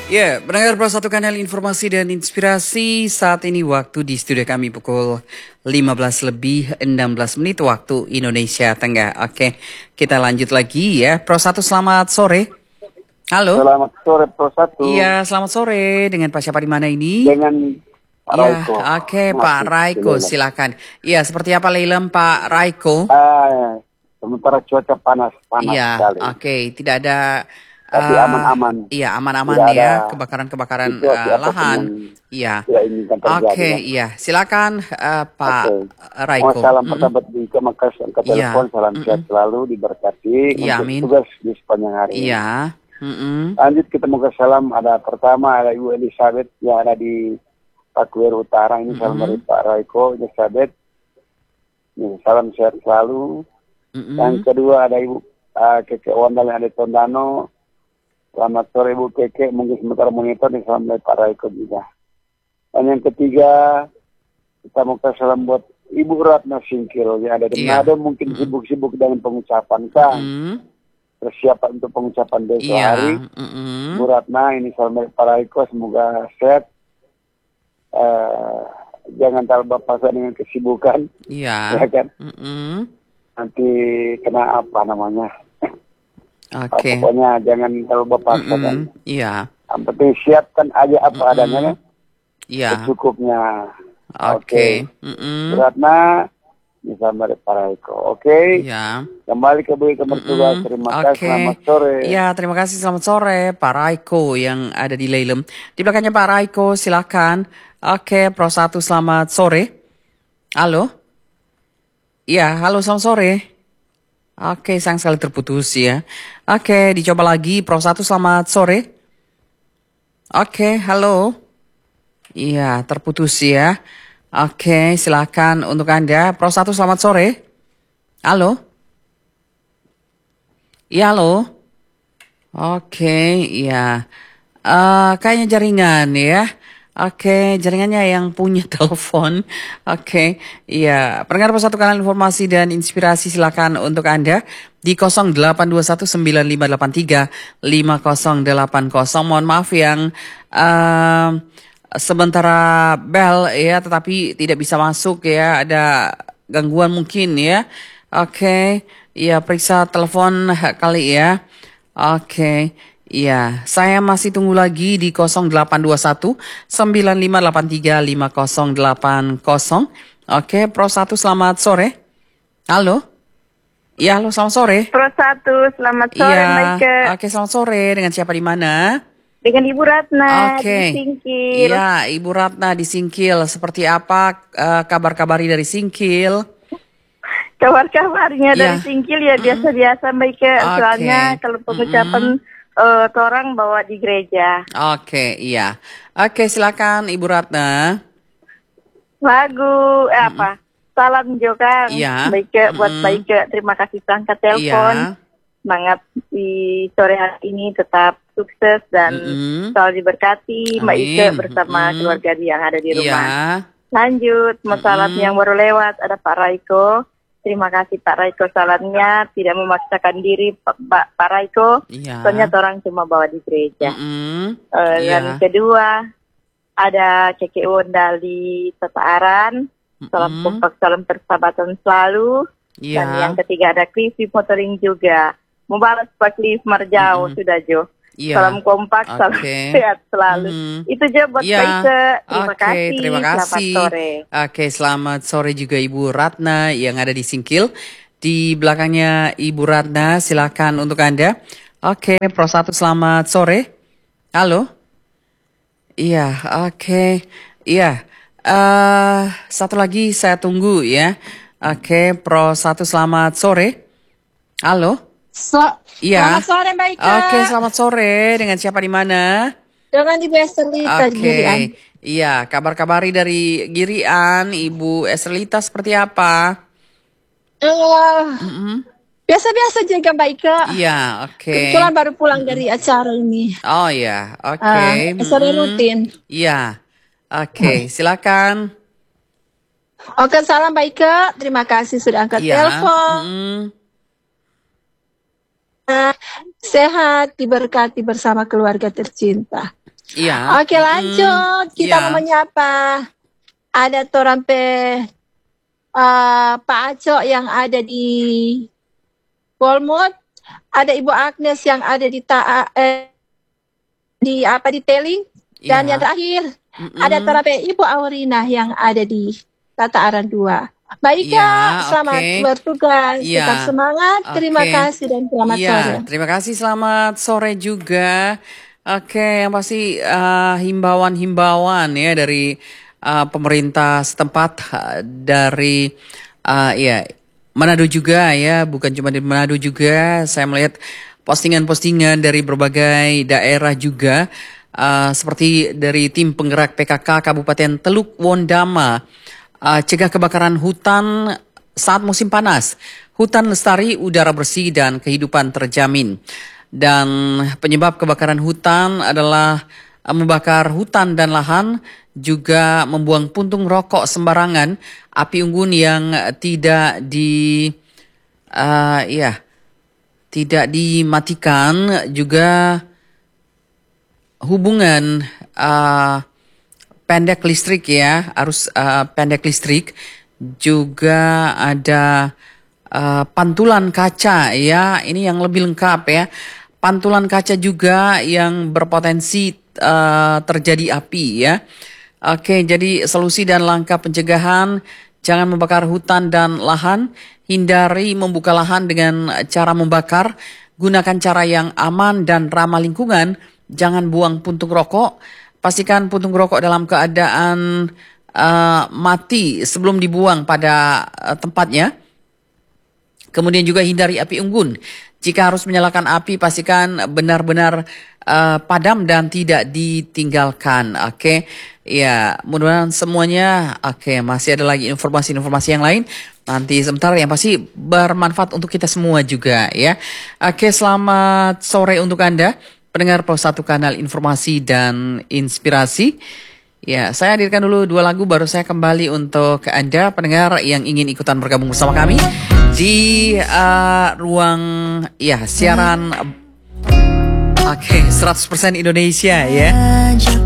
Ya, pendengar Pro Satu Kanal Informasi dan Inspirasi. Saat ini waktu di studio kami pukul 15 lebih 16 menit waktu Indonesia Tengah. Oke, kita lanjut lagi ya. Pro Satu, selamat sore. Halo. Selamat sore Pro Satu. Iya, selamat sore. Dengan Pak siapa di mana ini? Dengan Pak Ya, Raiko. oke Pak Raiko, silakan. Iya, seperti apa Leilem Pak Raiko? Sementara cuaca panas Iya, sekali. oke, tidak ada. Tapi aman-aman. Iya, aman-aman Tidak ya, ada kebakaran-kebakaran situasi apapun lahan. yang Iya. tidak inginkan terjadi. Oke, iya. Silakan Pak Raiko. Salam persahabat di Kemenkes angkat telepon, salam sehat selalu, diberkati Iya, untuk amin. tugas di sepanjang hari ini. Iya. Lanjut kita mau ke salam, ada pertama ada Ibu Elizabeth yang ada di Pakuer Utara, ini salam dari Pak Raiko, Elizabeth. Ini, salam sehat selalu. Yang kedua ada Ibu Keke Wandal yang ada di Tondano. Selamat sore Ibu Keke, mungkin sementara monitor nih, salam dari Pak Raiko juga. Dan yang ketiga, kita mau kasih salam buat Ibu Ratna Singkil yang ada di Manado, mungkin sibuk-sibuk dengan pengucapan Kang. Persiapan untuk pengucapan besok hari. Bu Ratna, ini salam dari Pak Raiko, semoga sehat. Jangan terlalu bapak dengan kesibukan. Iya. Ya kan? Nanti kena apa namanya? Oke. Pokoknya jangan terlalu bapak kan. Iya. Yang penting siapkan aja apa adanya. Iya. Secukupnya. Oke. Bu Ratna, bisa dari Pak Raiko. Oke. Iya. Kembali ke bertugas. Terima kasih. Selamat sore. Iya, terima kasih. Selamat sore Pak Raiko yang ada di Leilem. Di belakangnya Pak Raiko, silakan. Oke, Pro 1 selamat sore. Halo. Iya, halo selamat sore. Oke, sayang sekali terputus ya. Oke, dicoba lagi. Pro 1 selamat sore. Oke, halo. Iya, terputus ya. Oke, silakan untuk Anda. Pro 1 selamat sore. Halo. Iya, halo. Oke, iya. Kayaknya jaringan ya. Oke, jaringannya yang punya telepon. Oke, iya. Pendengar Satu Kanal Informasi dan Inspirasi, silakan untuk Anda di 082195835080. Mohon maaf yang sementara bel ya, tetapi tidak bisa masuk ya. Ada gangguan mungkin ya. Oke, iya, periksa telepon kali ya. Oke. Iya, saya masih tunggu lagi di 082195835080. Oke, Pro 1 selamat sore. Halo. Iya, halo selamat sore. Pro 1 selamat sore, Iya. Oke, selamat sore. Dengan siapa di mana? Dengan Ibu Ratna di Singkil. Iya, Ibu Ratna di Singkil. Seperti apa kabar-kabari dari Singkil? Kabar-kabarnya dari Singkil ya biasa-biasa baik. Soalnya kalau pengucapan orang bawa di gereja. Oke, iya. Oke, silakan Ibu Ratna. Lagu apa? Salam juga. Iya. Baik buat baik. Terima kasih angkat telepon. Semangat di sore hari ini tetap sukses dan selalu diberkati Mbak Ike bersama keluarga yang ada di rumah. Iya. Lanjut, salam yang baru lewat ada Pak Raiko. Terima kasih Pak Raiko salamnya, tidak memaksakan diri Pak Raiko. Iya. Soalnya orang cuma bawa di gereja. Dan kedua ada Keke Wondal di Tetaaran. Salam kompak, salam persahabatan selalu. Dan yang ketiga ada Cliff Motoring juga. Mau balas Pak Cliff Marjau sudah Jo. Salam kompak, salam sehat selalu. Itu aja buat Pak. Terima kasih. Selamat sore. Oke, selamat sore juga Ibu Ratna yang ada di Singkil. Di belakangnya Ibu Ratna, silakan untuk Anda. Oke, Pro 1 selamat sore. Halo. Iya, oke. Iya. Satu lagi saya tunggu ya. Oke, Pro 1 selamat sore. Halo. Selamat sore Mbak Ika. Oke, selamat sore. Dengan siapa di mana? Dengan Ibu Esterlita di Girian. Iya, kabar-kabari dari Girian, Ibu Esterlita seperti apa? Biasa-biasa juga Mbak Ika. Iya, oke. Kebetulan baru pulang dari acara ini. Oh iya, oke. Acara rutin. Iya, oke. Silakan. Oke, salam Mbak Ika. Terima kasih sudah angkat telepon. Sehat, diberkati bersama keluarga tercinta. Iya. Oke, lanjut. Kita mau menyapa. Ada Torampe Pak Aco yang ada di Walmart. Ada Ibu Agnes yang ada di Teling. Dan yang terakhir ada Torampe Ibu Aurina yang ada di Tataaran 2. Baik Kak, selamat bertugas, tetap semangat, terima kasih dan selamat sore. Terima kasih, selamat sore juga. Oke, yang pasti himbauan ya dari pemerintah setempat dari Manado juga ya, bukan cuma di Manado juga. Saya melihat postingan-postingan dari berbagai daerah juga, seperti dari tim penggerak PKK Kabupaten Teluk Wondama. Cegah kebakaran hutan saat musim panas, hutan lestari, udara bersih, dan kehidupan terjamin. Dan penyebab kebakaran hutan adalah membakar hutan dan lahan, juga membuang puntung rokok sembarangan, api unggun yang tidak dimatikan, juga hubungan pendek listrik ya, arus pendek listrik, juga ada pantulan kaca ya, ini yang lebih lengkap ya. Pantulan kaca juga yang berpotensi terjadi api ya. Oke, jadi solusi dan langkah pencegahan: jangan membakar hutan dan lahan, hindari membuka lahan dengan cara membakar, gunakan cara yang aman dan ramah lingkungan, jangan buang puntung rokok. Pastikan puntung rokok dalam keadaan mati sebelum dibuang pada tempatnya. Kemudian juga hindari api unggun. Jika harus menyalakan api, pastikan benar-benar padam dan tidak ditinggalkan. Oke, ya, mudah-mudahan semuanya. Oke, masih ada lagi informasi-informasi yang lain. Nanti sebentar, yang pasti bermanfaat untuk kita semua juga ya. Oke, selamat sore untuk Anda pendengar Pos 1 Kanal Informasi dan Inspirasi. Ya, saya hadirkan dulu 2 lagu, baru saya kembali untuk Anda pendengar yang ingin ikutan bergabung bersama kami di ruang siaran 100% Indonesia ya.